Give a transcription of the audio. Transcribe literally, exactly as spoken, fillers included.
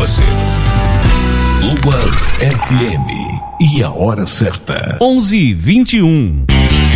você. Luas F M e a hora certa. onze e vinte e um.